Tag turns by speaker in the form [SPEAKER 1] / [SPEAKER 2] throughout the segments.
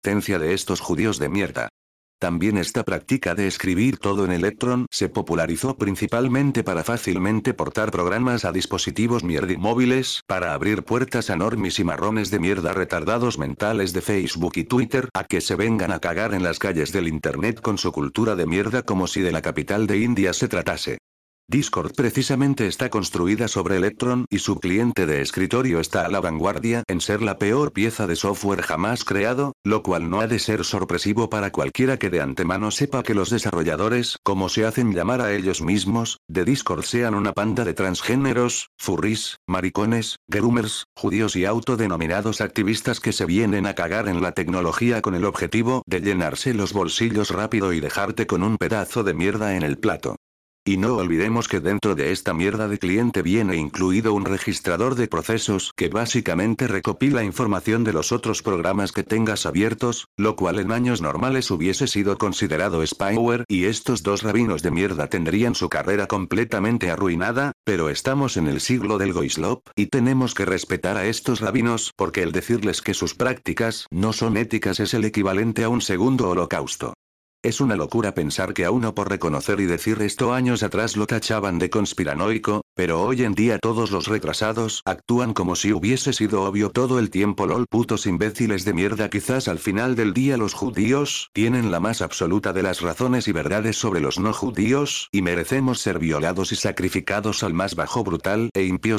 [SPEAKER 1] existencia de estos judíos de mierda. También esta práctica de escribir todo en Electron se popularizó principalmente para fácilmente portar programas a dispositivos mierdimóviles, para abrir puertas a normis y marrones de mierda retardados mentales de Facebook y Twitter a que se vengan a cagar en las calles del Internet con su cultura de mierda como si de la capital de India se tratase. Discord precisamente está construida sobre Electron y su cliente de escritorio está a la vanguardia en ser la peor pieza de software jamás creado, lo cual no ha de ser sorpresivo para cualquiera que de antemano sepa que los desarrolladores, como se hacen llamar a ellos mismos, de Discord sean una panda de transgéneros, furries, maricones, groomers, judíos y autodenominados activistas que se vienen a cagar en la tecnología con el objetivo de llenarse los bolsillos rápido y dejarte con un pedazo de mierda en el plato. Y no olvidemos que dentro de esta mierda de cliente viene incluido un registrador de procesos que básicamente recopila información de los otros programas que tengas abiertos, lo cual en años normales hubiese sido considerado spyware y estos dos rabinos de mierda tendrían su carrera completamente arruinada, pero estamos en el siglo del Goislop y tenemos que respetar a estos rabinos porque el decirles que sus prácticas no son éticas es el equivalente a un segundo holocausto. Es una locura pensar que a uno por reconocer y decir esto años atrás lo tachaban de conspiranoico, pero hoy en día todos los retrasados actúan como si hubiese sido obvio todo el tiempo. LOL, putos imbéciles de mierda. Quizás al final del día los judíos tienen la más absoluta de las razones y verdades sobre los no judíos y merecemos ser violados y sacrificados al más bajo, brutal e impío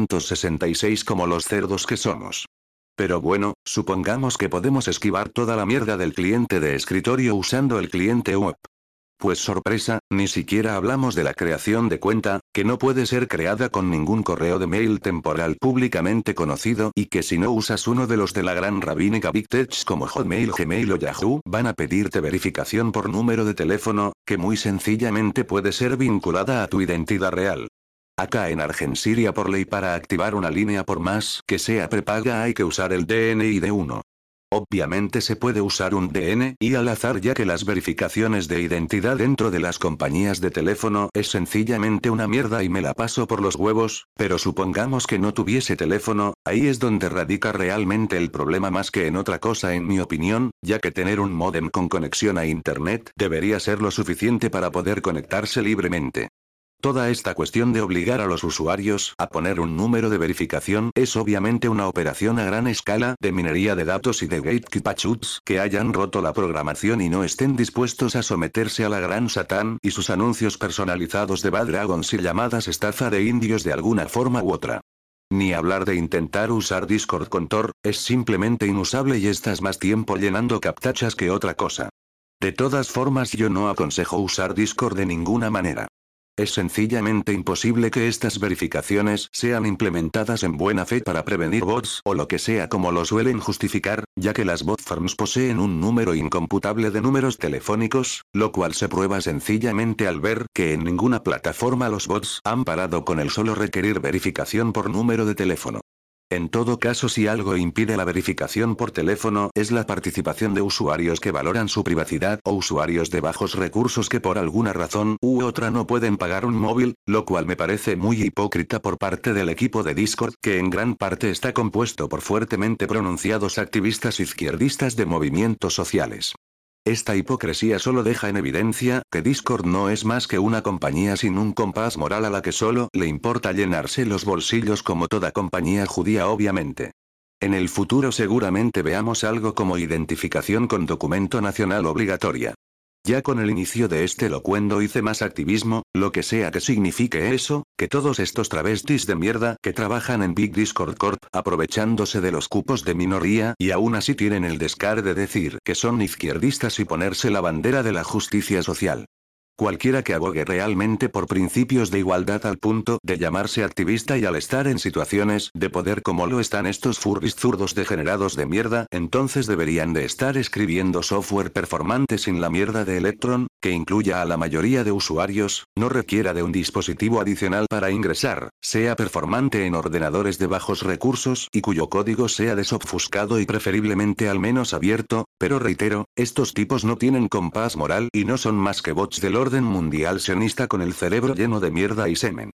[SPEAKER 1] 666 como los cerdos que somos. Pero bueno, supongamos que podemos esquivar toda la mierda del cliente de escritorio usando el cliente web. Pues sorpresa, ni siquiera hablamos de la creación de cuenta, que no puede ser creada con ningún correo de mail temporal públicamente conocido y que si no usas uno de los de la gran rabínica Big Tech como Hotmail, Gmail o Yahoo, van a pedirte verificación por número de teléfono, que muy sencillamente puede ser vinculada a tu identidad real. Acá en Argensiria por ley para activar una línea por más que sea prepaga hay que usar el DNI de uno. Obviamente se puede usar un DNI al azar ya que las verificaciones de identidad dentro de las compañías de teléfono es sencillamente una mierda y me la paso por los huevos, pero supongamos que no tuviese teléfono, ahí es donde radica realmente el problema más que en otra cosa en mi opinión, ya que tener un módem con conexión a internet debería ser lo suficiente para poder conectarse libremente. Toda esta cuestión de obligar a los usuarios a poner un número de verificación es obviamente una operación a gran escala de minería de datos y de gatekeepers que hayan roto la programación y no estén dispuestos a someterse a la gran Satán y sus anuncios personalizados de Bad Dragons y llamadas estafa de indios de alguna forma u otra. Ni hablar de intentar usar Discord con Tor, es simplemente inusable y estás más tiempo llenando captchas que otra cosa. De todas formas yo no aconsejo usar Discord de ninguna manera. Es sencillamente imposible que estas verificaciones sean implementadas en buena fe para prevenir bots o lo que sea como lo suelen justificar, ya que las bot farms poseen un número incomputable de números telefónicos, lo cual se prueba sencillamente al ver que en ninguna plataforma los bots han parado con el solo requerir verificación por número de teléfono. En todo caso, si algo impide la verificación por teléfono es la participación de usuarios que valoran su privacidad o usuarios de bajos recursos que por alguna razón u otra no pueden pagar un móvil, lo cual me parece muy hipócrita por parte del equipo de Discord que en gran parte está compuesto por fuertemente pronunciados activistas izquierdistas de movimientos sociales. Esta hipocresía solo deja en evidencia que Discord no es más que una compañía sin un compás moral a la que solo le importa llenarse los bolsillos como toda compañía judía obviamente. En el futuro seguramente veamos algo como identificación con documento nacional obligatoria. Ya con el inicio de este locuendo hice más activismo, lo que sea que signifique eso, que todos estos travestis de mierda que trabajan en Big Discord Corp aprovechándose de los cupos de minoría y aún así tienen el descaro de decir que son izquierdistas y ponerse la bandera de la justicia social. Cualquiera que abogue realmente por principios de igualdad al punto de llamarse activista y al estar en situaciones de poder como lo están estos furries zurdos degenerados de mierda, entonces deberían de estar escribiendo software performante sin la mierda de Electron, que incluya a la mayoría de usuarios, no requiera de un dispositivo adicional para ingresar, sea performante en ordenadores de bajos recursos y cuyo código sea desobfuscado y preferiblemente al menos abierto, pero reitero, estos tipos no tienen compás moral y no son más que bots del orden mundial sionista con el cerebro lleno de mierda y semen.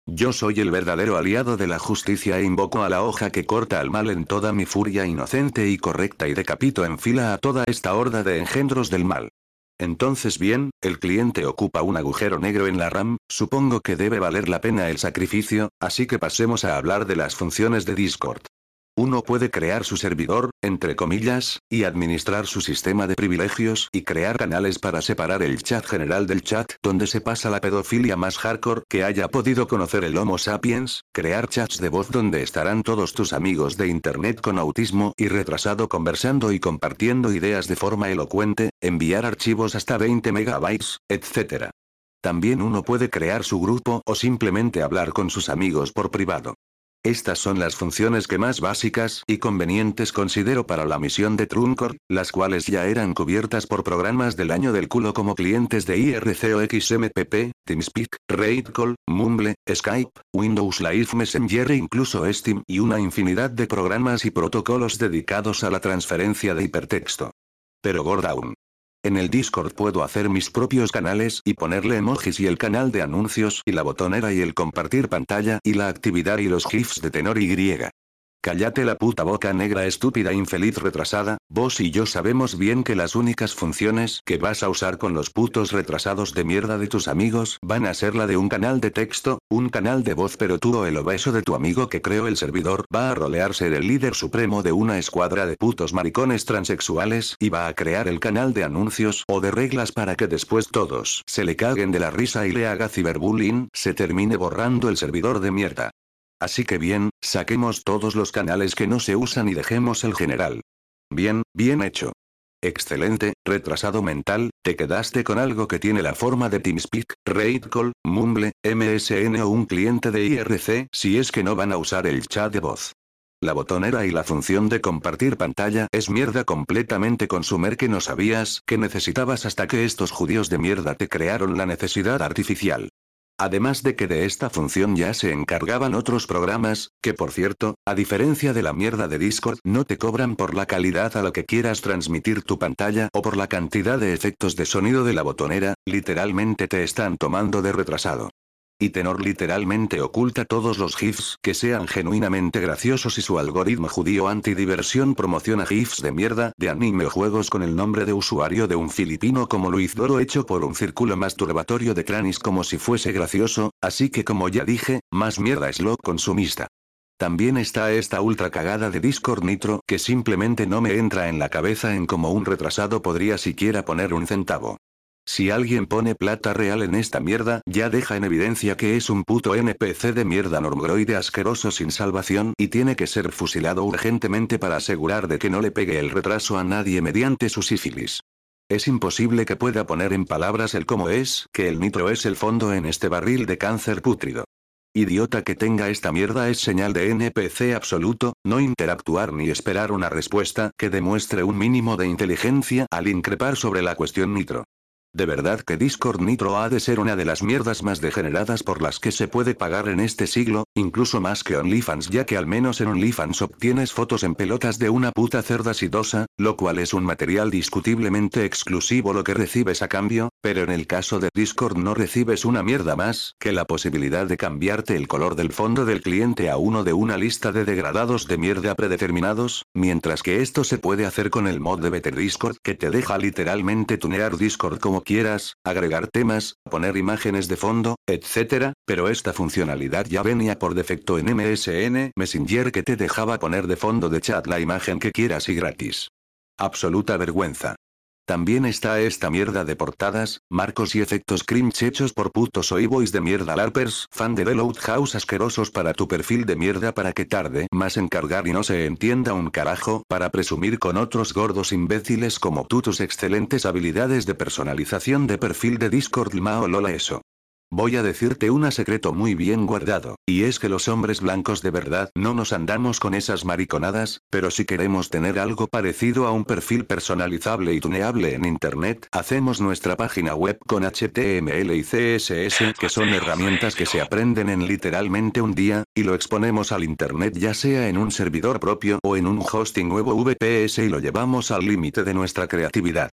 [SPEAKER 1] Yo soy el verdadero aliado de la justicia e invoco a la hoja que corta al mal en toda mi furia inocente y correcta y decapito en fila a toda esta horda de engendros del mal. Entonces bien, el cliente ocupa un agujero negro en la RAM, supongo que debe valer la pena el sacrificio, así que pasemos a hablar de las funciones de Discord. Uno puede crear su servidor, entre comillas, y administrar su sistema de privilegios y crear canales para separar el chat general del chat donde se pasa la pedofilia más hardcore que haya podido conocer el Homo sapiens, crear chats de voz donde estarán todos tus amigos de internet con autismo y retrasado conversando y compartiendo ideas de forma elocuente, enviar archivos hasta 20 megabytes, etc. También uno puede crear su grupo o simplemente hablar con sus amigos por privado. Estas son las funciones que más básicas y convenientes considero para la misión de Truncor, las cuales ya eran cubiertas por programas del año del culo como clientes de IRC o XMPP, TeamSpeak, RaidCall, Mumble, Skype, Windows Live Messenger e incluso Steam y una infinidad de programas y protocolos dedicados a la transferencia de hipertexto. Pero Gordown. En el Discord puedo hacer mis propios canales y ponerle emojis y el canal de anuncios y la botonera y el compartir pantalla y la actividad y los GIFs de tenor Y. Cállate la puta boca negra estúpida infeliz retrasada, vos y yo sabemos bien que las únicas funciones que vas a usar con los putos retrasados de mierda de tus amigos van a ser la de un canal de texto, un canal de voz pero tú o el obeso de tu amigo que creó el servidor va a rolear ser el líder supremo de una escuadra de putos maricones transexuales y va a crear el canal de anuncios o de reglas para que después todos se le caguen de la risa y le haga ciberbullying, se termine borrando el servidor de mierda. Así que bien, saquemos todos los canales que no se usan y dejemos el general. Bien, bien hecho. Excelente, retrasado mental, te quedaste con algo que tiene la forma de TeamSpeak, RaidCall, Mumble, MSN o un cliente de IRC si es que no van a usar el chat de voz. La botonera y la función de compartir pantalla es mierda completamente consumer que no sabías que necesitabas hasta que estos judíos de mierda te crearon la necesidad artificial. Además de que de esta función ya se encargaban otros programas, que por cierto, a diferencia de la mierda de Discord no te cobran por la calidad a la que quieras transmitir tu pantalla o por la cantidad de efectos de sonido de la botonera, literalmente te están tomando de retrasado. Y Tenor literalmente oculta todos los GIFs que sean genuinamente graciosos y su algoritmo judío antidiversión promociona GIFs de mierda de anime o juegos con el nombre de usuario de un filipino como Luis Doro hecho por un círculo masturbatorio de cranis como si fuese gracioso, así que como ya dije, más mierda es lo consumista. También está esta ultra cagada de Discord Nitro que simplemente no me entra en la cabeza en cómo un retrasado podría siquiera poner un centavo. Si alguien pone plata real en esta mierda, ya deja en evidencia que es un puto NPC de mierda normgroide asqueroso sin salvación y tiene que ser fusilado urgentemente para asegurar de que no le pegue el retraso a nadie mediante su sífilis. Es imposible que pueda poner en palabras el cómo es, que el nitro es el fondo en este barril de cáncer pútrido. Idiota que tenga esta mierda es señal de NPC absoluto, no interactuar ni esperar una respuesta que demuestre un mínimo de inteligencia al increpar sobre la cuestión nitro. De verdad que Discord Nitro ha de ser una de las mierdas más degeneradas por las que se puede pagar en este siglo, incluso más que OnlyFans ya que al menos en OnlyFans obtienes fotos en pelotas de una puta cerda sidosa, lo cual es un material discutiblemente exclusivo lo que recibes a cambio, pero en el caso de Discord no recibes una mierda más que la posibilidad de cambiarte el color del fondo del cliente a uno de una lista de degradados de mierda predeterminados, mientras que esto se puede hacer con el mod de Better Discord que te deja literalmente tunear Discord como quieras, agregar temas, poner imágenes de fondo, etc., pero esta funcionalidad ya venía por defecto en MSN Messenger que te dejaba poner de fondo de chat la imagen que quieras y gratis. Absoluta vergüenza. También está esta mierda de portadas, marcos y efectos cringe hechos por putos soyboys de mierda larpers, fan de The Loud House asquerosos para tu perfil de mierda para que tarde más en cargar y no se entienda un carajo, para presumir con otros gordos imbéciles como tú tus excelentes habilidades de personalización de perfil de Discord Mao Lola eso. Voy a decirte un secreto muy bien guardado, y es que los hombres blancos de verdad no nos andamos con esas mariconadas, pero si queremos tener algo parecido a un perfil personalizable y tuneable en internet, hacemos nuestra página web con HTML y CSS, que son herramientas que se aprenden en literalmente un día, y lo exponemos al internet ya sea en un servidor propio o en un hosting web o VPS y lo llevamos al límite de nuestra creatividad.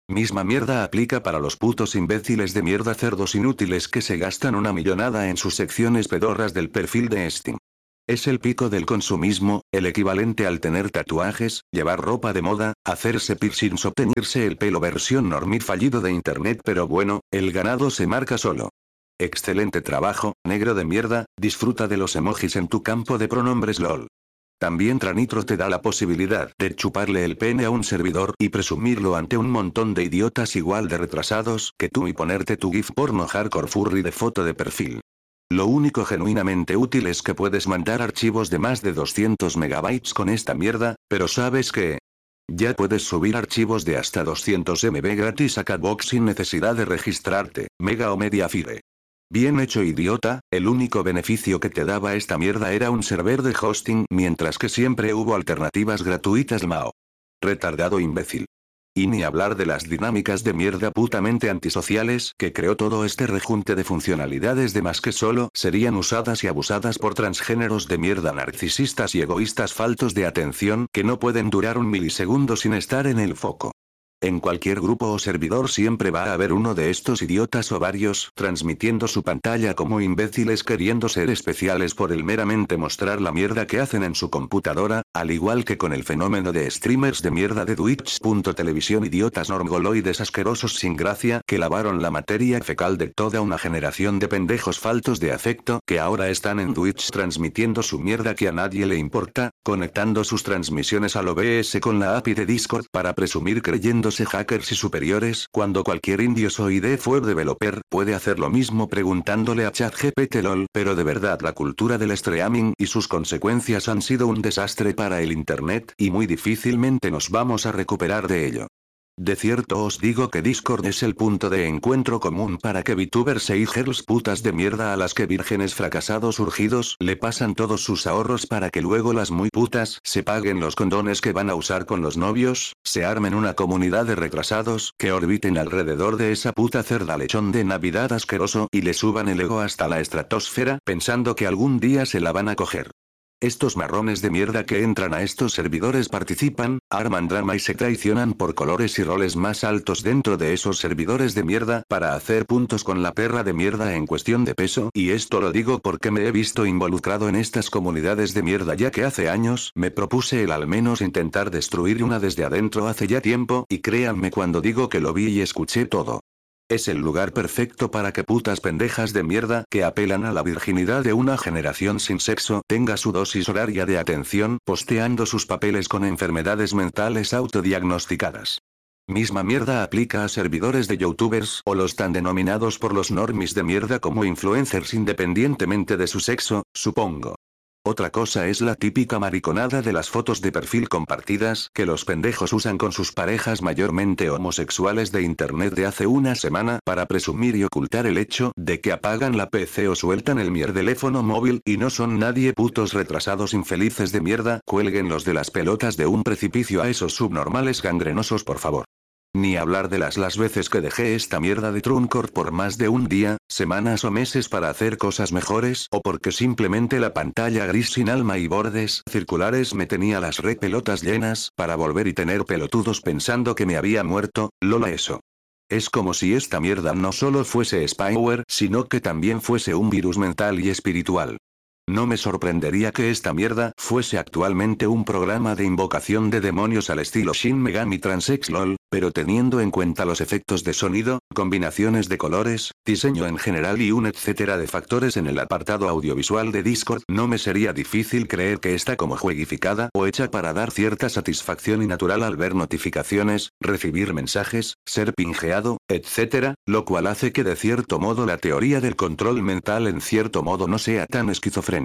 [SPEAKER 1] Misma mierda aplica para los putos imbéciles de mierda cerdos inútiles que se gastan una millonada en sus secciones pedorras del perfil de Steam. Es el pico del consumismo, el equivalente al tener tatuajes, llevar ropa de moda, hacerse piercings o teñirse el pelo versión normie fallido de internet, pero bueno, el ganado se marca solo. Excelente trabajo, negro de mierda, disfruta de los emojis en tu campo de pronombres LOL. También Tranitro te da la posibilidad de chuparle el pene a un servidor y presumirlo ante un montón de idiotas igual de retrasados que tú y ponerte tu gif porno hardcore furry de foto de perfil. Lo único genuinamente útil es que puedes mandar archivos de más de 200 megabytes con esta mierda, pero ¿sabes qué? Ya puedes subir archivos de hasta 200 MB gratis a Catbox sin necesidad de registrarte, Mega o Mediafire. Bien hecho, idiota, el único beneficio que te daba esta mierda era un server de hosting, mientras que siempre hubo alternativas gratuitas. Mao. Retardado imbécil. Y ni hablar de las dinámicas de mierda putamente antisociales que creó todo este rejunte de funcionalidades de más que solo serían usadas y abusadas por transgéneros de mierda narcisistas y egoístas faltos de atención que no pueden durar un milisegundo sin estar en el foco. En cualquier grupo o servidor siempre va a haber uno de estos idiotas o varios transmitiendo su pantalla como imbéciles queriendo ser especiales por el meramente mostrar la mierda que hacen en su computadora, al igual que con el fenómeno de streamers de mierda de Twitch. Televisión, idiotas normgoloides asquerosos sin gracia que lavaron la materia fecal de toda una generación de pendejos faltos de afecto que ahora están en Twitch transmitiendo su mierda que a nadie le importa, conectando sus transmisiones al OBS con la API de Discord para presumir creyéndose hackers y superiores, cuando cualquier indio soy fue developer puede hacer lo mismo preguntándole a ChatGPT LOL. Pero de verdad la cultura del streaming y sus consecuencias han sido un desastre para el internet y muy difícilmente nos vamos a recuperar de ello. De cierto os digo que Discord es el punto de encuentro común para que VTubers e girls putas de mierda a las que vírgenes fracasados urgidos le pasan todos sus ahorros para que luego las muy putas se paguen los condones que van a usar con los novios, se armen una comunidad de retrasados que orbiten alrededor de esa puta cerda lechón de Navidad asqueroso y le suban el ego hasta la estratosfera pensando que algún día se la van a coger. Estos marrones de mierda que entran a estos servidores participan, arman drama y se traicionan por colores y roles más altos dentro de esos servidores de mierda para hacer puntos con la perra de mierda en cuestión de peso, y esto lo digo porque me he visto involucrado en estas comunidades de mierda ya que hace años me propuse el al menos intentar destruir una desde adentro hace ya tiempo y créanme cuando digo que lo vi y escuché todo. Es el lugar perfecto para que putas pendejas de mierda que apelan a la virginidad de una generación sin sexo tenga su dosis horaria de atención posteando sus papeles con enfermedades mentales autodiagnosticadas. Misma mierda aplica a servidores de youtubers o los tan denominados por los normies de mierda como influencers independientemente de su sexo, supongo. Otra cosa es la típica mariconada de las fotos de perfil compartidas que los pendejos usan con sus parejas mayormente homosexuales de internet de hace una semana para presumir y ocultar el hecho de que apagan la PC o sueltan el mierdeléfono móvil y no son nadie. Putos retrasados infelices de mierda, cuelguen los de las pelotas de un precipicio a esos subnormales gangrenosos por favor. Ni hablar de las veces que dejé esta mierda de Truncor por más de un día, semanas o meses para hacer cosas mejores o porque simplemente la pantalla gris sin alma y bordes circulares me tenía las pelotas llenas para volver y tener pelotudos pensando que me había muerto, lola eso. Es como si esta mierda no solo fuese spyware sino que también fuese un virus mental y espiritual. No me sorprendería que esta mierda fuese actualmente un programa de invocación de demonios al estilo Shin Megami Transx LOL, pero teniendo en cuenta los efectos de sonido, combinaciones de colores, diseño en general y un etcétera de factores en el apartado audiovisual de Discord, no me sería difícil creer que está como jueguificada o hecha para dar cierta satisfacción y natural al ver notificaciones, recibir mensajes, ser pingeado, etcétera, lo cual hace que de cierto modo la teoría del control mental en cierto modo no sea tan esquizofrénica.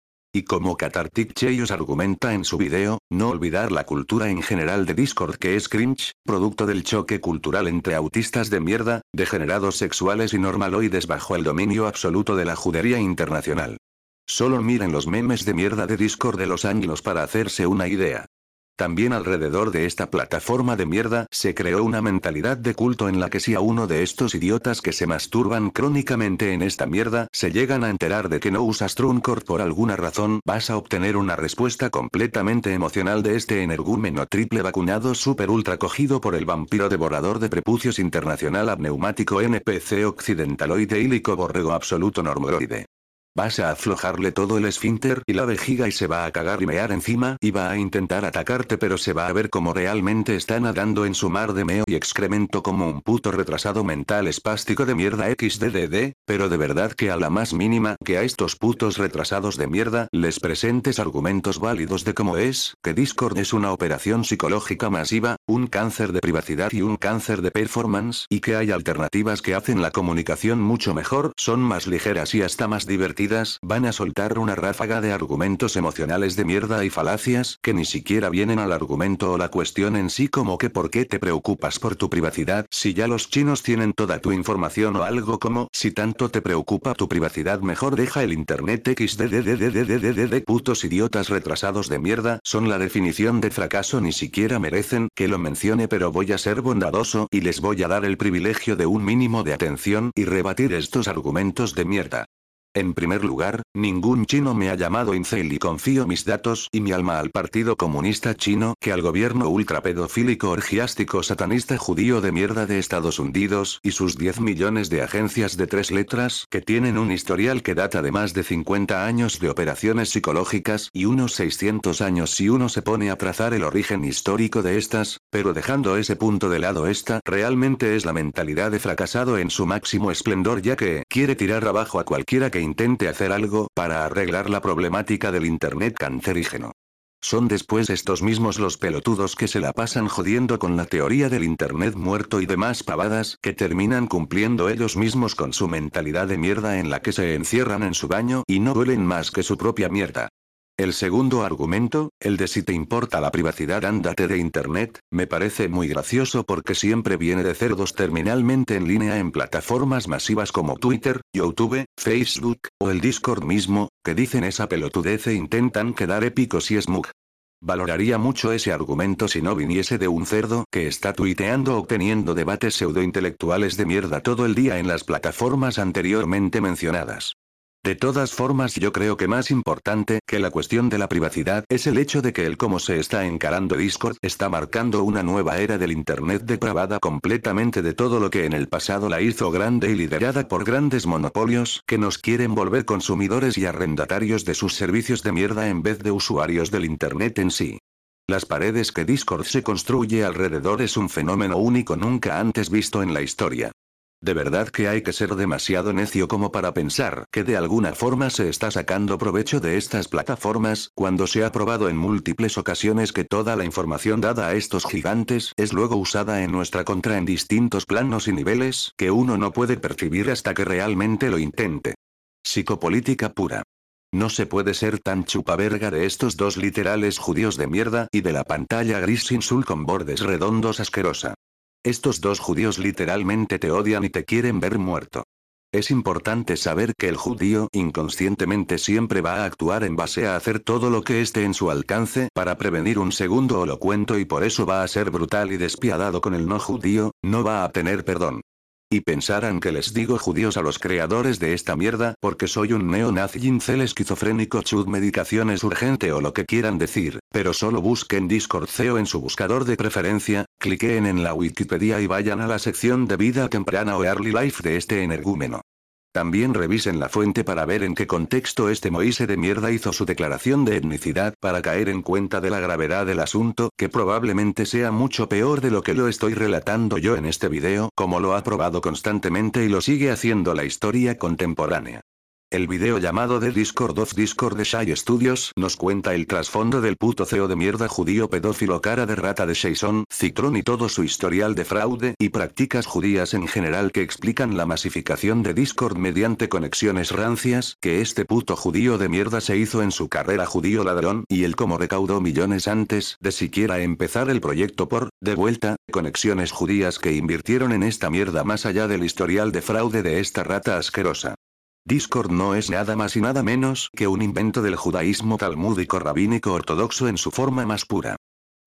[SPEAKER 1] Y como Cathartic Cheios argumenta en su video, no olvidar la cultura en general de Discord que es cringe, producto del choque cultural entre autistas de mierda, degenerados sexuales y normaloides bajo el dominio absoluto de la judería internacional. Solo miren los memes de mierda de Discord de los años para hacerse una idea. También alrededor de esta plataforma de mierda se creó una mentalidad de culto en la que si a uno de estos idiotas que se masturban crónicamente en esta mierda se llegan a enterar de que no usas TrueCord por alguna razón, vas a obtener una respuesta completamente emocional de este energúmeno triple vacunado super ultra cogido por el vampiro devorador de prepucios internacional apneumático NPC occidentaloide ílico borrego absoluto normoroide. Vas a aflojarle todo el esfínter y la vejiga y se va a cagar y mear encima y va a intentar atacarte, pero se va a ver como realmente está nadando en su mar de meo y excremento como un puto retrasado mental espástico de mierda XDDD, pero de verdad que a la más mínima que a estos putos retrasados de mierda les presentes argumentos válidos de cómo es, que Discord es una operación psicológica masiva, un cáncer de privacidad y un cáncer de performance, y que hay alternativas que hacen la comunicación mucho mejor, son más ligeras y hasta más divertidas, van a soltar una ráfaga de argumentos emocionales de mierda y falacias que ni siquiera vienen al argumento o la cuestión en sí, como que por qué te preocupas por tu privacidad si ya los chinos tienen toda tu información, o algo como si tanto te preocupa tu privacidad mejor deja el internet XDDDDDDD. Putos idiotas retrasados de mierda son la definición de fracaso, ni siquiera merecen que lo mencione, pero voy a ser bondadoso y les voy a dar el privilegio de un mínimo de atención y rebatir estos argumentos de mierda. En primer lugar, ningún chino me ha llamado incel y confío mis datos y mi alma al Partido Comunista Chino que al gobierno ultrapedofílico orgiástico satanista judío de mierda de Estados Unidos y sus 10 millones de agencias de 3 letras que tienen un historial que data de más de 50 años de operaciones psicológicas y unos 600 años si uno se pone a trazar el origen histórico de estas, pero dejando ese punto de lado, esta realmente es la mentalidad de fracasado en su máximo esplendor, ya que quiere tirar abajo a cualquiera que intente hacer algo para arreglar la problemática del internet cancerígeno. Son después estos mismos los pelotudos que se la pasan jodiendo con la teoría del internet muerto y demás pavadas que terminan cumpliendo ellos mismos con su mentalidad de mierda en la que se encierran en su baño y no duelen más que su propia mierda. El segundo argumento, el de si te importa la privacidad ándate de internet, me parece muy gracioso porque siempre viene de cerdos terminalmente en línea en plataformas masivas como Twitter, YouTube, Facebook, o el Discord mismo, que dicen esa pelotudez e intentan quedar épicos y smug. Valoraría mucho ese argumento si no viniese de un cerdo que está tuiteando o teniendo debates pseudointelectuales de mierda todo el día en las plataformas anteriormente mencionadas. De todas formas, yo creo que más importante que la cuestión de la privacidad es el hecho de que el cómo se está encarando Discord está marcando una nueva era del internet depravada completamente de todo lo que en el pasado la hizo grande y liderada por grandes monopolios que nos quieren volver consumidores y arrendatarios de sus servicios de mierda en vez de usuarios del internet en sí. Las paredes que Discord se construye alrededor es un fenómeno único nunca antes visto en la historia. De verdad que hay que ser demasiado necio como para pensar que de alguna forma se está sacando provecho de estas plataformas, cuando se ha probado en múltiples ocasiones que toda la información dada a estos gigantes es luego usada en nuestra contra en distintos planos y niveles que uno no puede percibir hasta que realmente lo intente. Psicopolítica pura. No se puede ser tan chupaverga de estos dos literales judíos de mierda y de la pantalla gris sin sul con bordes redondos asquerosa. Estos dos judíos literalmente te odian y te quieren ver muerto. Es importante saber que el judío inconscientemente siempre va a actuar en base a hacer todo lo que esté en su alcance para prevenir un segundo holocuento y por eso va a ser brutal y despiadado con el no judío, no va a tener perdón. Y pensarán que les digo judíos a los creadores de esta mierda porque soy un neonazi incel esquizofrénico chud medicaciones urgente o lo que quieran decir, pero solo busquen Discord CEO en su buscador de preferencia, cliquen en la Wikipedia y vayan a la sección de vida temprana o early life de este energúmeno. También revisen la fuente para ver en qué contexto este Moise de mierda hizo su declaración de etnicidad para caer en cuenta de la gravedad del asunto, que probablemente sea mucho peor de lo que lo estoy relatando yo en este video, como lo ha probado constantemente y lo sigue haciendo la historia contemporánea. El video llamado The Discord of Discord de Shy Studios nos cuenta el trasfondo del puto CEO de mierda judío pedófilo cara de rata de Jason Citron y todo su historial de fraude y prácticas judías en general que explican la masificación de Discord mediante conexiones rancias que este puto judío de mierda se hizo en su carrera judío ladrón y el cómo recaudó millones antes de siquiera empezar el proyecto por, de vuelta, conexiones judías que invirtieron en esta mierda más allá del historial de fraude de esta rata asquerosa. Discord no es nada más y nada menos que un invento del judaísmo talmúdico rabínico ortodoxo en su forma más pura.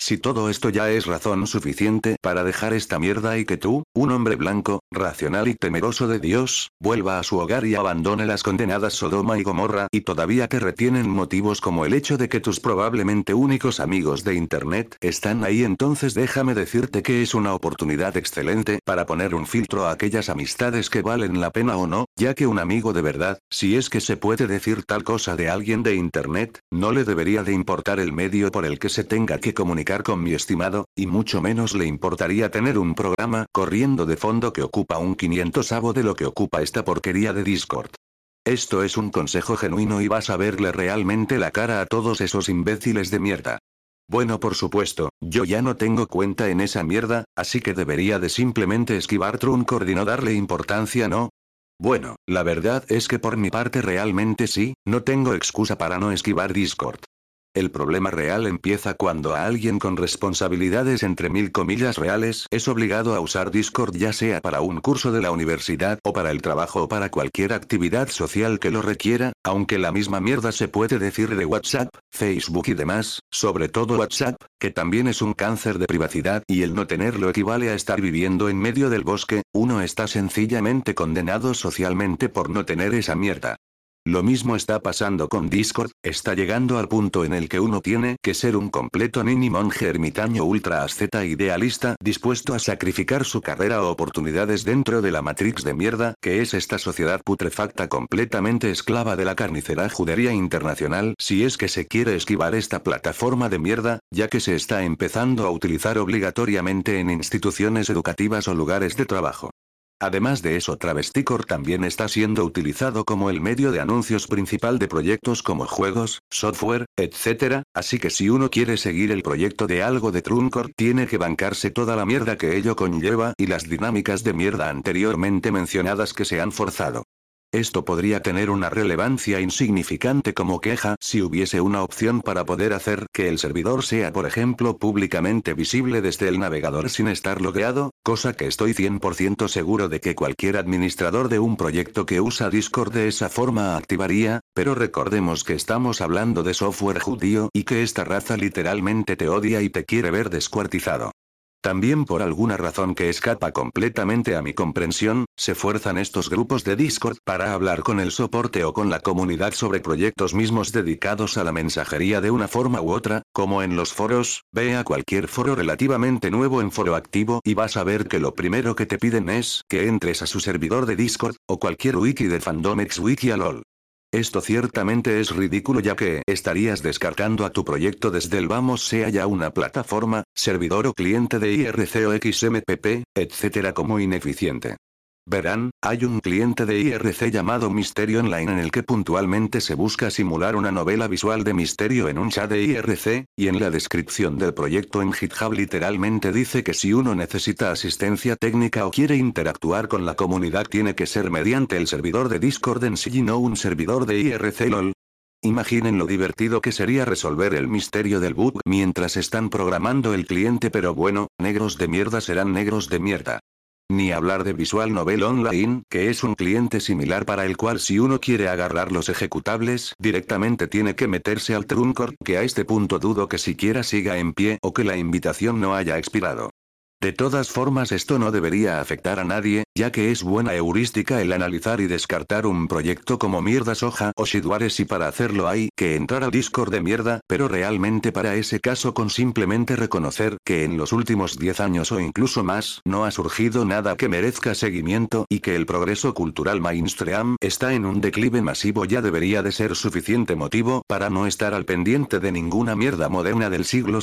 [SPEAKER 1] Si todo esto ya es razón suficiente para dejar esta mierda y que tú, un hombre blanco, racional y temeroso de Dios, vuelva a su hogar y abandone las condenadas Sodoma y Gomorra y todavía te retienen motivos como el hecho de que tus probablemente únicos amigos de internet están ahí, entonces déjame decirte que es una oportunidad excelente para poner un filtro a aquellas amistades que valen la pena o no, ya que un amigo de verdad, si es que se puede decir tal cosa de alguien de internet, no le debería de importar el medio por el que se tenga que comunicar con mi estimado, y mucho menos le importaría tener un programa corriendo de fondo que ocupa un 500avo de lo que ocupa esta porquería de Discord. Esto es un consejo genuino y vas a verle realmente la cara a todos esos imbéciles de mierda. Bueno, por supuesto, yo ya no tengo cuenta en esa mierda, así que debería de simplemente esquivar Truncor y no darle importancia, ¿no? Bueno, la verdad es que por mi parte realmente sí, no tengo excusa para no esquivar Discord. El problema real empieza cuando a alguien con responsabilidades entre mil comillas reales es obligado a usar Discord, ya sea para un curso de la universidad o para el trabajo o para cualquier actividad social que lo requiera, aunque la misma mierda se puede decir de WhatsApp, Facebook y demás, sobre todo WhatsApp, que también es un cáncer de privacidad y el no tenerlo equivale a estar viviendo en medio del bosque, uno está sencillamente condenado socialmente por no tener esa mierda. Lo mismo está pasando con Discord, está llegando al punto en el que uno tiene que ser un completo nini monje ermitaño ultra asceta idealista dispuesto a sacrificar su carrera o oportunidades dentro de la matrix de mierda que es esta sociedad putrefacta completamente esclava de la carnicera judería internacional si es que se quiere esquivar esta plataforma de mierda, ya que se está empezando a utilizar obligatoriamente en instituciones educativas o lugares de trabajo. Además de eso, Travesticor también está siendo utilizado como el medio de anuncios principal de proyectos como juegos, software, etc., así que si uno quiere seguir el proyecto de algo de Truncor tiene que bancarse toda la mierda que ello conlleva y las dinámicas de mierda anteriormente mencionadas que se han forzado. Esto podría tener una relevancia insignificante como queja si hubiese una opción para poder hacer que el servidor sea, por ejemplo, públicamente visible desde el navegador sin estar logueado, cosa que estoy 100% seguro de que cualquier administrador de un proyecto que usa Discord de esa forma activaría, pero recordemos que estamos hablando de software judío y que esta raza literalmente te odia y te quiere ver descuartizado. También por alguna razón que escapa completamente a mi comprensión, se fuerzan estos grupos de Discord para hablar con el soporte o con la comunidad sobre proyectos mismos dedicados a la mensajería de una forma u otra, como en los foros, ve a cualquier foro relativamente nuevo en foro activo y vas a ver que lo primero que te piden es que entres a su servidor de Discord, o cualquier wiki de fandomex wiki a lol. Esto ciertamente es ridículo ya que estarías descargando a tu proyecto desde el vamos sea ya una plataforma, servidor o cliente de IRC o XMPP, etc. como ineficiente. Verán, hay un cliente de IRC llamado Misterio Online en el que puntualmente se busca simular una novela visual de misterio en un chat de IRC, y en la descripción del proyecto en GitHub literalmente dice que si uno necesita asistencia técnica o quiere interactuar con la comunidad tiene que ser mediante el servidor de Discord en sí y no un servidor de IRC LOL. Imaginen lo divertido que sería resolver el misterio del bug mientras están programando el cliente, pero bueno, negros de mierda serán negros de mierda. Ni hablar de Visual Novel Online, que es un cliente similar para el cual si uno quiere agarrar los ejecutables directamente tiene que meterse al Truncor, que a este punto dudo que siquiera siga en pie o que la invitación no haya expirado. De todas formas esto no debería afectar a nadie, ya que es buena heurística el analizar y descartar un proyecto como Mierda Soja o Shidwares y para hacerlo hay que entrar al Discord de mierda, pero realmente para ese caso con simplemente reconocer que en los últimos 10 años o incluso más no ha surgido nada que merezca seguimiento y que el progreso cultural mainstream está en un declive masivo ya debería de ser suficiente motivo para no estar al pendiente de ninguna mierda moderna del siglo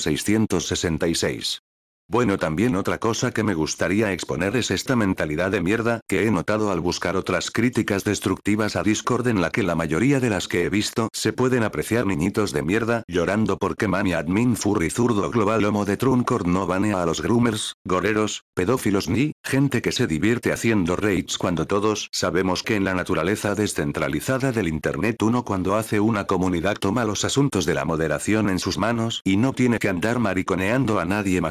[SPEAKER 1] 666. Bueno, también otra cosa que me gustaría exponer es esta mentalidad de mierda que he notado al buscar otras críticas destructivas a Discord en la que la mayoría de las que he visto se pueden apreciar niñitos de mierda llorando porque mami admin furry zurdo global homo de Truncor no banea a los groomers, goreros, pedófilos ni gente que se divierte haciendo raids cuando todos sabemos que en la naturaleza descentralizada del internet uno cuando hace una comunidad toma los asuntos de la moderación en sus manos y no tiene que andar mariconeando a nadie más puta.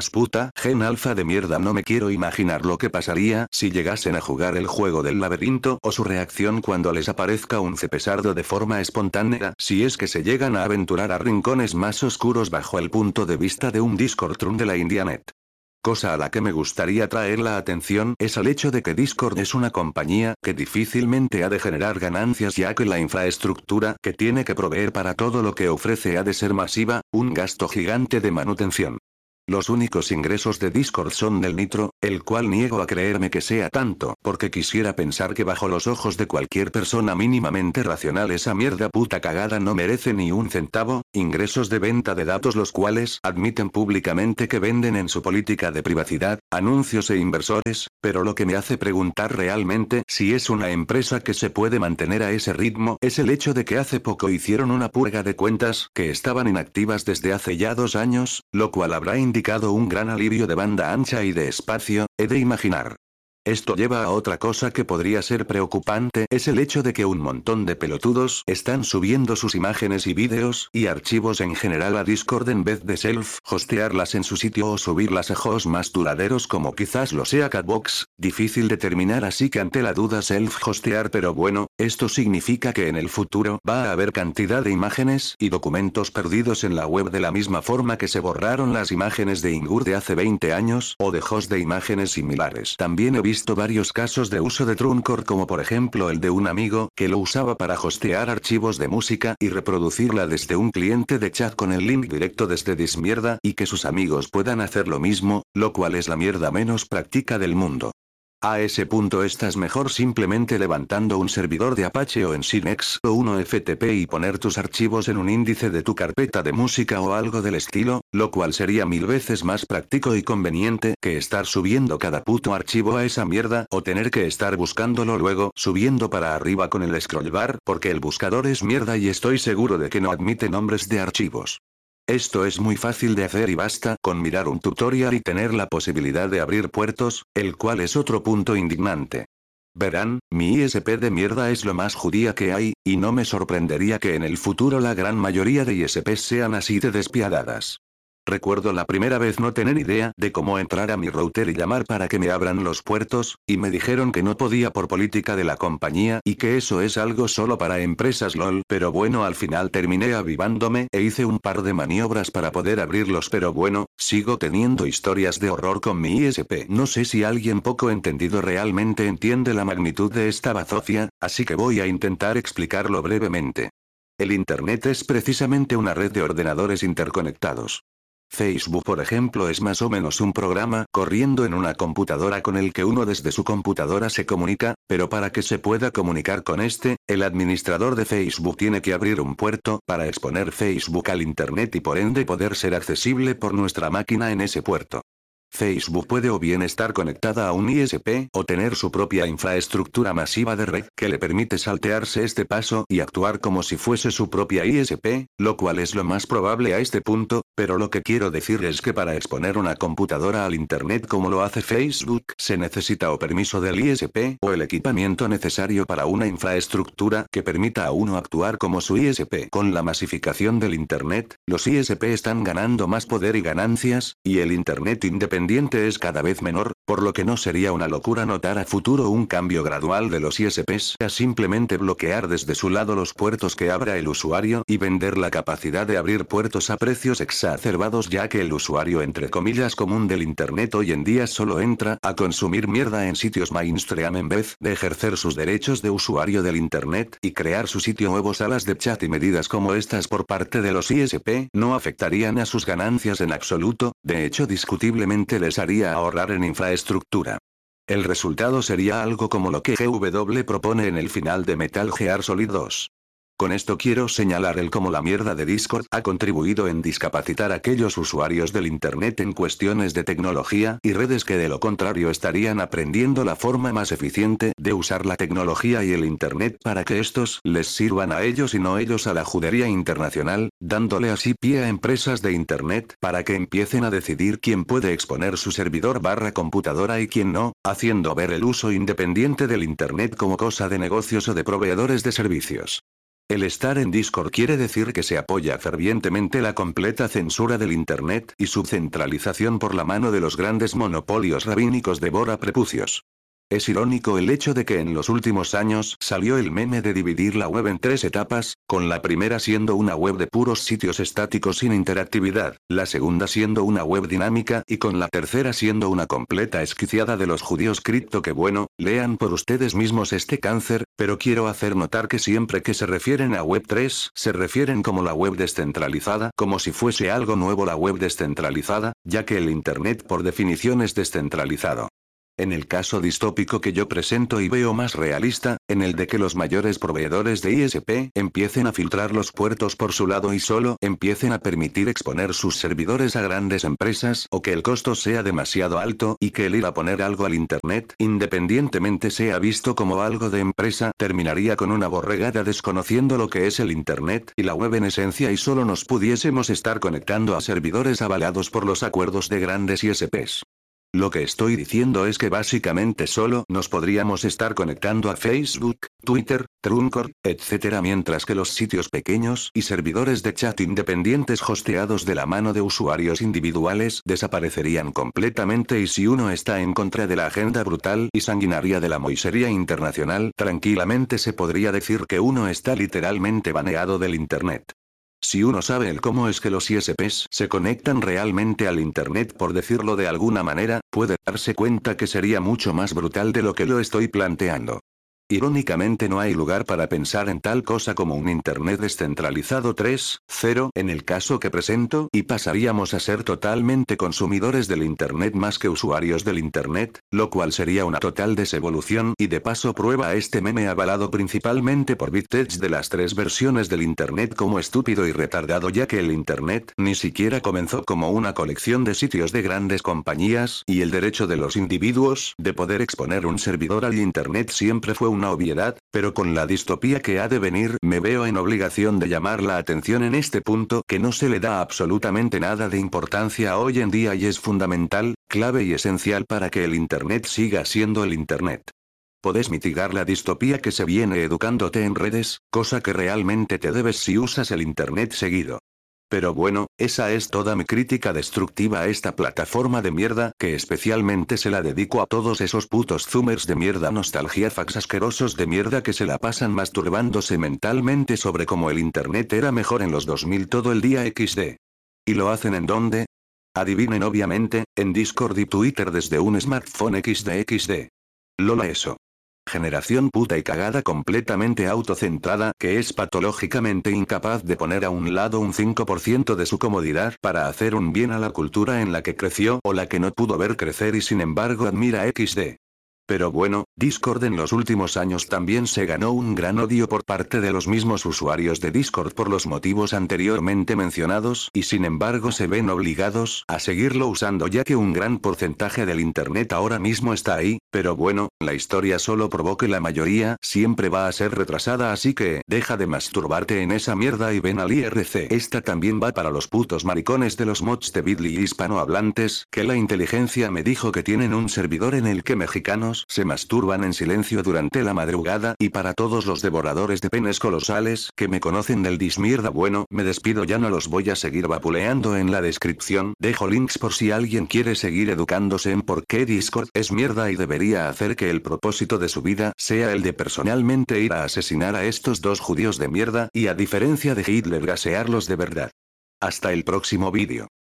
[SPEAKER 1] Gen alfa de mierda, no me quiero imaginar lo que pasaría si llegasen a jugar el juego del laberinto o su reacción cuando les aparezca un cepesardo de forma espontánea si es que se llegan a aventurar a rincones más oscuros bajo el punto de vista de un Discord Room de la Indianet. Cosa a la que me gustaría traer la atención es al hecho de que Discord es una compañía que difícilmente ha de generar ganancias, ya que la infraestructura que tiene que proveer para todo lo que ofrece ha de ser masiva, un gasto gigante de manutención. Los únicos ingresos de Discord son del nitro, el cual niego a creerme que sea tanto, porque quisiera pensar que bajo los ojos de cualquier persona mínimamente racional esa mierda puta cagada no merece ni un centavo, ingresos de venta de datos los cuales admiten públicamente que venden en su política de privacidad, anuncios e inversores, pero lo que me hace preguntar realmente si es una empresa que se puede mantener a ese ritmo es el hecho de que hace poco hicieron una purga de cuentas que estaban inactivas desde hace ya 2 años, lo cual habrá indicado un gran alivio de banda ancha y de espacio, he de imaginar. Esto lleva a otra cosa que podría ser preocupante, es el hecho de que un montón de pelotudos están subiendo sus imágenes y vídeos y archivos en general a Discord en vez de self-hostearlas en su sitio o subirlas a hosts más duraderos como quizás lo sea Catbox, difícil determinar así que ante la duda self-hostear, pero bueno, esto significa que en el futuro va a haber cantidad de imágenes y documentos perdidos en la web de la misma forma que se borraron las imágenes de Ingur de hace 20 años o de hosts de imágenes similares. También he visto varios casos de uso de Truncor, como por ejemplo el de un amigo que lo usaba para hostear archivos de música y reproducirla desde un cliente de chat con el link directo desde Dismierda y que sus amigos puedan hacer lo mismo, lo cual es la mierda menos práctica del mundo. A ese punto estás mejor simplemente levantando un servidor de Apache o Nginx o uno FTP y poner tus archivos en un índice de tu carpeta de música o algo del estilo, lo cual sería 1000 veces más práctico y conveniente que estar subiendo cada puto archivo a esa mierda o tener que estar buscándolo luego subiendo para arriba con el scroll bar, porque el buscador es mierda y estoy seguro de que no admite nombres de archivos. Esto es muy fácil de hacer y basta con mirar un tutorial y tener la posibilidad de abrir puertos, el cual es otro punto indignante. Verán, mi ISP de mierda es lo más judía que hay, y no me sorprendería que en el futuro la gran mayoría de ISPs sean así de despiadadas. Recuerdo la primera vez no tener idea de cómo entrar a mi router y llamar para que me abran los puertos, y me dijeron que no podía por política de la compañía y que eso es algo solo para empresas LOL, pero bueno, al final terminé avivándome e hice un par de maniobras para poder abrirlos, pero bueno, sigo teniendo historias de horror con mi ISP. No sé si alguien poco entendido realmente entiende la magnitud de esta bazofia, así que voy a intentar explicarlo brevemente. El Internet es precisamente una red de ordenadores interconectados. Facebook, por ejemplo, es más o menos un programa corriendo en una computadora con el que uno desde su computadora se comunica, pero para que se pueda comunicar con este, el administrador de Facebook tiene que abrir un puerto para exponer Facebook al Internet y por ende poder ser accesible por nuestra máquina en ese puerto. Facebook puede o bien estar conectada a un ISP, o tener su propia infraestructura masiva de red que le permite saltearse este paso y actuar como si fuese su propia ISP, lo cual es lo más probable a este punto, pero lo que quiero decir es que para exponer una computadora al Internet como lo hace Facebook, se necesita o permiso del ISP, o el equipamiento necesario para una infraestructura que permita a uno actuar como su ISP. Con la masificación del Internet, los ISP están ganando más poder y ganancias, y el Internet independiente es cada vez menor, por lo que no sería una locura notar a futuro un cambio gradual de los ISPs a simplemente bloquear desde su lado los puertos que abra el usuario y vender la capacidad de abrir puertos a precios exacerbados, ya que el usuario entre comillas común del Internet hoy en día solo entra a consumir mierda en sitios mainstream en vez de ejercer sus derechos de usuario del Internet y crear su sitio nuevo. Salas de chat y medidas como estas por parte de los ISP no afectarían a sus ganancias en absoluto, de hecho discutiblemente les haría ahorrar en infraestructura. El resultado sería algo como lo que GW propone en el final de Metal Gear Solid 2. Con esto quiero señalar el cómo la mierda de Discord ha contribuido en discapacitar a aquellos usuarios del Internet en cuestiones de tecnología y redes que de lo contrario estarían aprendiendo la forma más eficiente de usar la tecnología y el Internet para que estos les sirvan a ellos y no ellos a la judería internacional, dándole así pie a empresas de Internet para que empiecen a decidir quién puede exponer su servidor / computadora y quién no, haciendo ver el uso independiente del Internet como cosa de negocios o de proveedores de servicios. El estar en Discord quiere decir que se apoya fervientemente la completa censura del Internet y su centralización por la mano de los grandes monopolios rabínicos devora prepucios. Es irónico el hecho de que en los últimos años salió el meme de dividir la web en 3 etapas, con la primera siendo una web de puros sitios estáticos sin interactividad, la segunda siendo una web dinámica y con la tercera siendo una completa esquiciada de los judíos cripto. Que bueno, lean por ustedes mismos este cáncer, pero quiero hacer notar que siempre que se refieren a web 3, se refieren como la web descentralizada, como si fuese algo nuevo la web descentralizada, ya que el Internet por definición es descentralizado. En el caso distópico que yo presento y veo más realista, en el de que los mayores proveedores de ISP empiecen a filtrar los puertos por su lado y solo empiecen a permitir exponer sus servidores a grandes empresas o que el costo sea demasiado alto y que el ir a poner algo al Internet independientemente sea visto como algo de empresa terminaría con una borregada desconociendo lo que es el Internet y la web en esencia y solo nos pudiésemos estar conectando a servidores avalados por los acuerdos de grandes ISPs. Lo que estoy diciendo es que básicamente solo nos podríamos estar conectando a Facebook, Twitter, Truncor, etc. mientras que los sitios pequeños y servidores de chat independientes hosteados de la mano de usuarios individuales desaparecerían completamente y si uno está en contra de la agenda brutal y sanguinaria de la moisería internacional, tranquilamente se podría decir que uno está literalmente baneado del Internet. Si uno sabe el cómo es que los ISPs se conectan realmente al Internet por decirlo de alguna manera, puede darse cuenta que sería mucho más brutal de lo que lo estoy planteando. Irónicamente no hay lugar para pensar en tal cosa como un Internet descentralizado 3.0 en el caso que presento y pasaríamos a ser totalmente consumidores del Internet más que usuarios del Internet, lo cual sería una total desevolución y de paso prueba a este meme avalado principalmente por BitTech de las 3 versiones del Internet como estúpido y retardado ya que el Internet ni siquiera comenzó como una colección de sitios de grandes compañías y el derecho de los individuos de poder exponer un servidor al Internet siempre fue una obviedad, pero con la distopía que ha de venir me veo en obligación de llamar la atención en este punto que no se le da absolutamente nada de importancia hoy en día y es fundamental, clave y esencial para que el Internet siga siendo el Internet. Podés mitigar la distopía que se viene educándote en redes, cosa que realmente te debes si usas el Internet seguido. Pero bueno, esa es toda mi crítica destructiva a esta plataforma de mierda que especialmente se la dedico a todos esos putos zoomers de mierda nostalgiafax asquerosos de mierda que se la pasan masturbándose mentalmente sobre cómo el Internet era mejor en los 2000 todo el día XD. ¿Y lo hacen en dónde? Adivinen obviamente, en Discord y Twitter desde un smartphone XD. Lola eso. Generación puta y cagada completamente autocentrada que es patológicamente incapaz de poner a un lado un 5% de su comodidad para hacer un bien a la cultura en la que creció o la que no pudo ver crecer y sin embargo admira XD. Pero bueno, Discord en los últimos años también se ganó un gran odio por parte de los mismos usuarios de Discord por los motivos anteriormente mencionados y sin embargo se ven obligados a seguirlo usando ya que un gran porcentaje del Internet ahora mismo está ahí, pero bueno, la historia solo probó que la mayoría siempre va a ser retrasada así que deja de masturbarte en esa mierda y ven al IRC. Esta también va para los putos maricones de los mods de Bitly hispanohablantes, que la inteligencia me dijo que tienen un servidor en el que mexicanos se masturban en silencio durante la madrugada y para todos los devoradores de penes colosales que me conocen del dismierda bueno, me despido ya no los voy a seguir vapuleando en la descripción, dejo links por si alguien quiere seguir educándose en por qué Discord es mierda y debería hacer que el propósito de su vida sea el de personalmente ir a asesinar a estos dos judíos de mierda y a diferencia de Hitler gasearlos de verdad. Hasta el próximo vídeo.